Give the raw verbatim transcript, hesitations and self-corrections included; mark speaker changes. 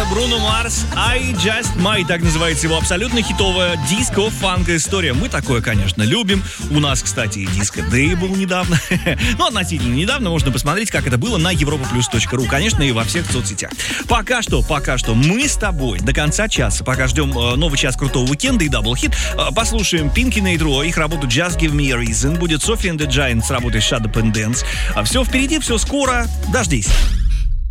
Speaker 1: Это Бруно Марс, I Just Might, так называется его абсолютно хитовая диско-фанк-история. Мы такое, конечно, любим. У нас, кстати, и диско-дэй был недавно. Ну, относительно недавно. Можно посмотреть, как это было на европа плюс точка ру. Конечно, и во всех соцсетях. Пока что, пока что мы с тобой до конца часа, пока ждем э, новый час крутого уикенда и даблхит, э, послушаем Pink and Nitro, их работу Just Give Me a Reason. Будет Sophie and the Giant с работой Shut Up and Dance. А все впереди, все скоро. Дождись.